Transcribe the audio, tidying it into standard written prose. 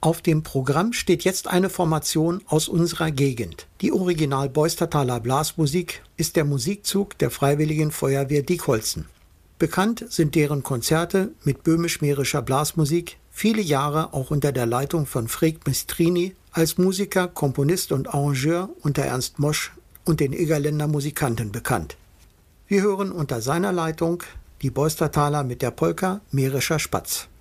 Auf dem Programm steht jetzt eine Formation aus unserer Gegend. Die Original Beustertaler Blasmusik ist der Musikzug der Freiwilligen Feuerwehr Diekholzen. Bekannt sind deren Konzerte mit böhmisch-mährischer Blasmusik, viele Jahre auch unter der Leitung von Freek Mistrini, als Musiker, Komponist und Arrangeur unter Ernst Mosch und den Egerländer Musikanten bekannt. Wir hören unter seiner Leitung die Beustertaler mit der Polka Mährischer Spatz.